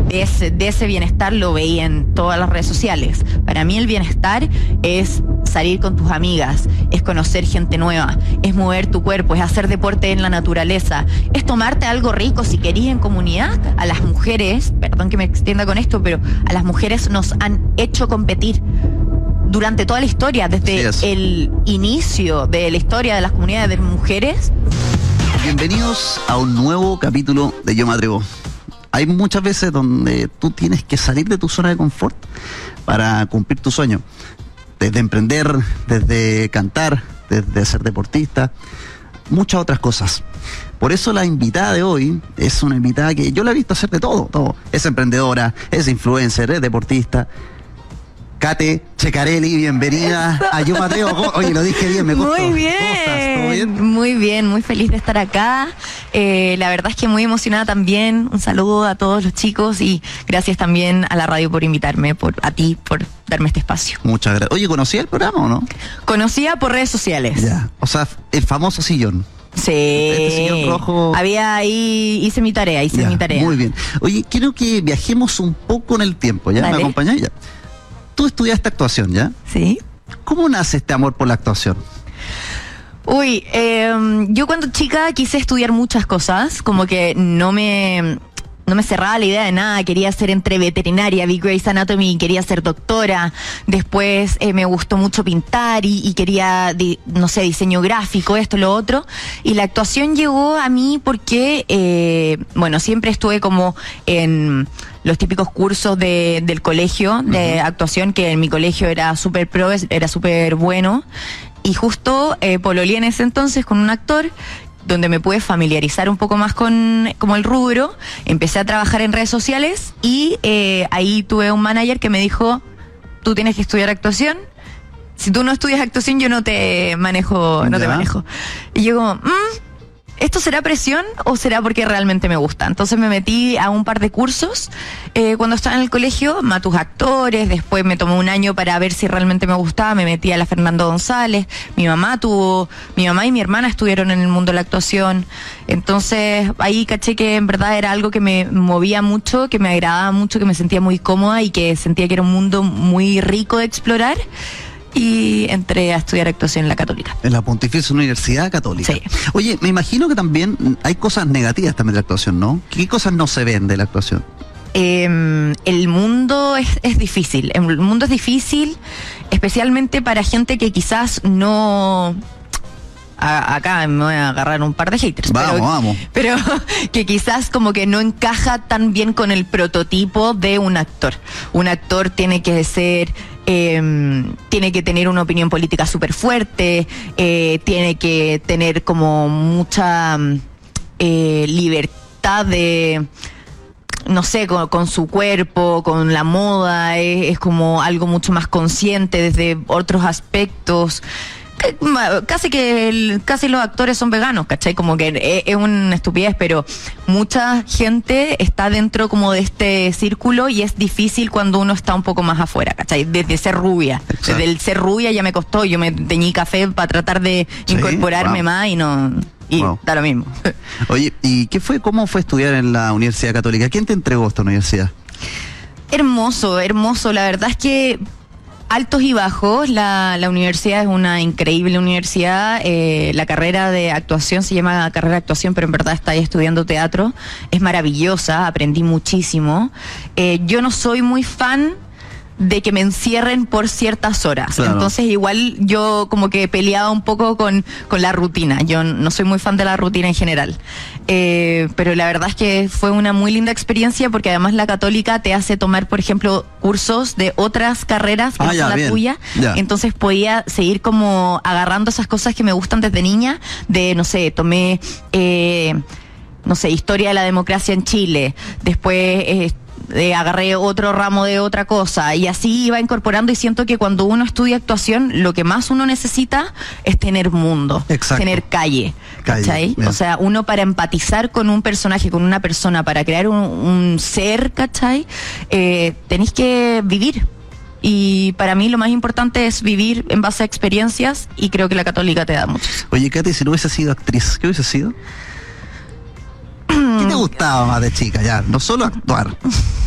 de ese bienestar lo veía en todas las redes sociales. Para mí el bienestar es salir con tus amigas, es conocer gente nueva, es mover tu cuerpo, es hacer deporte en la naturaleza, es tomarte algo rico si querís en comunidad. A las mujeres, perdón que me extienda con esto, pero a las mujeres nos han hecho competir durante toda la historia, desde el inicio de la historia de las comunidades de mujeres. Bienvenidos a un nuevo capítulo de Yo Me Atrevo. Hay muchas veces donde tú tienes que salir de tu zona de confort para cumplir tu sueño. Desde emprender, desde cantar, desde ser deportista, muchas otras cosas. Por eso la invitada de hoy es una invitada que yo la he visto hacer de todo. Es emprendedora, es influencer, es deportista. Kate Ceccarelli, bienvenida a Yo Me Atrevo. Oye, lo dije bien, me costó. Muy bien. ¿Cómo estás? ¿Todo bien? Muy bien, muy feliz de estar acá. La verdad es que muy emocionada también. Un saludo a todos los chicos y gracias también a la radio por invitarme, a ti por darme este espacio. Muchas gracias. Oye, ¿conocía el programa o no? Conocía por redes sociales. Ya, o sea, el famoso sillón. Sí. Este sillón rojo. Había ahí, hice mi tarea. Muy bien. Oye, quiero que viajemos un poco en el tiempo, ¿ya? Dale. ¿Me acompañás ya? Tú estudiaste actuación, ¿ya? Sí. ¿Cómo nace este amor por la actuación? Uy, yo cuando chica quise estudiar muchas cosas, como que no me cerraba la idea de nada. Quería ser entre veterinaria, vi Grey's Anatomy, quería ser doctora. Después me gustó mucho pintar y quería, diseño gráfico, esto, lo otro. Y la actuación llegó a mí porque, siempre estuve como en los típicos cursos del colegio de actuación, que en mi colegio era súper pro, era súper bueno. Y justo pololeé en ese entonces con un actor donde me pude familiarizar un poco más con como el rubro. Empecé a trabajar en redes sociales y ahí tuve un manager que me dijo: tú tienes que estudiar actuación. Si tú no estudias actuación, yo no te manejo. Y yo como, ¿esto será presión o será porque realmente me gusta? Entonces me metí a un par de cursos cuando estaba en el colegio, Matus Actores. Después me tomé un año para ver si realmente me gustaba. Me metí a la Fernando González. Mi mamá y mi hermana estuvieron en el mundo de la actuación. Entonces ahí caché que en verdad era algo que me movía mucho, que me agradaba mucho, que me sentía muy cómoda y que sentía que era un mundo muy rico de explorar. Y entré a estudiar actuación en la Católica. En la Pontificia Universidad Católica. Sí. Oye, me imagino que también hay cosas negativas también de la actuación, ¿no? ¿Qué cosas no se ven de la actuación? El mundo es difícil. El mundo es difícil, especialmente para gente que quizás no... Acá me voy a agarrar un par de haters. Vamos. Pero que quizás como que no encaja tan bien con el prototipo de un actor. Un actor tiene que ser... tiene que tener una opinión política súper fuerte, tiene que tener como mucha libertad de... no sé, con su cuerpo, con la moda, es como algo mucho más consciente desde otros aspectos. Casi los actores son veganos, ¿cachai? Como que es una estupidez, pero mucha gente está dentro como de este círculo y es difícil cuando uno está un poco más afuera, ¿cachai? Desde ser rubia. Exacto. Desde el ser rubia ya me costó, yo me teñí café para tratar de incorporarme más y no... Y da lo mismo. Oye, ¿y cómo fue estudiar en la Universidad Católica? ¿Quién te entregó esta universidad? Hermoso. La verdad es que altos y bajos. La universidad es una increíble universidad. La carrera de actuación se llama carrera de actuación, pero en verdad está ahí estudiando teatro. Es maravillosa, aprendí muchísimo. Yo no soy muy fan de que me encierren por ciertas horas. Claro. Entonces igual yo como que peleaba un poco con la rutina. Yo no soy muy fan de la rutina en general. Pero la verdad es que fue una muy linda experiencia porque además la Católica te hace tomar, por ejemplo, cursos de otras carreras que no son la tuya. Ya. Entonces podía seguir como agarrando esas cosas que me gustan desde niña. Tomé, historia de la democracia en Chile. Después... agarré otro ramo de otra cosa y así iba incorporando, y siento que cuando uno estudia actuación lo que más uno necesita es tener mundo. Exacto. Tener calle, ¿cachai? O sea, uno para empatizar con un personaje, con una persona, para crear un ser, ¿cachai? Tenéis que vivir. Y para mí lo más importante es vivir en base a experiencias, y creo que la Católica te da mucho. Oye, Katy, si no hubiese sido actriz, ¿qué hubiese sido? ¿Qué te gustaba más de chica? Ya, no solo actuar.